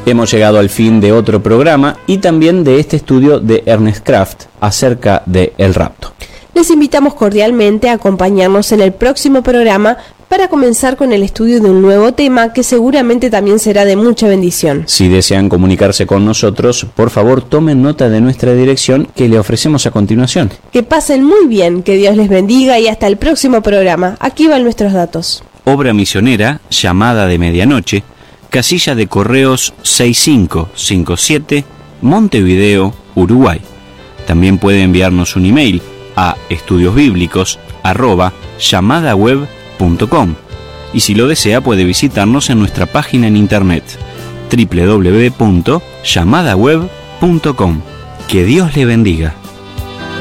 Hemos llegado al fin de otro programa y también de este estudio de Ernest Kraft acerca de el rapto. Les invitamos cordialmente a acompañarnos en el próximo programa para comenzar con el estudio de un nuevo tema que seguramente también será de mucha bendición. Si desean comunicarse con nosotros, por favor tomen nota de nuestra dirección que le ofrecemos a continuación. Que pasen muy bien, que Dios les bendiga y hasta el próximo programa. Aquí van nuestros datos. Obra misionera, Llamada de Medianoche, casilla de correos 6557, Montevideo, Uruguay. También puede enviarnos un email a estudiosbiblicos@llamadaweb.com y si lo desea puede visitarnos en nuestra página en internet www.llamadaweb.com. Que Dios le bendiga.